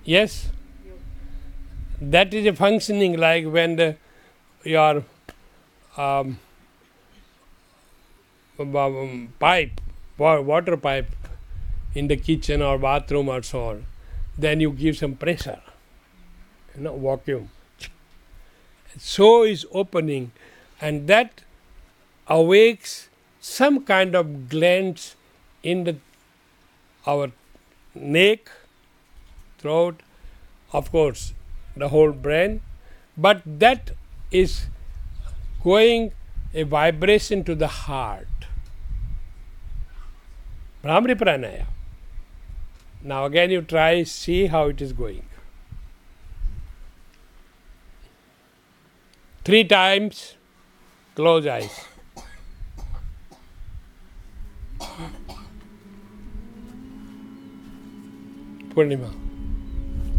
Yes? That is a functioning like when your um, pipe, water pipe in the kitchen or bathroom or so on, then you give some pressure, vacuum. So is opening, and that awakes some kind of glands in our neck, throat, of course, the whole brain, but that is going a vibration to the heart. Brahmari Pranaya. Now again you try, see how it is going. 3 times, close eyes. Purnima.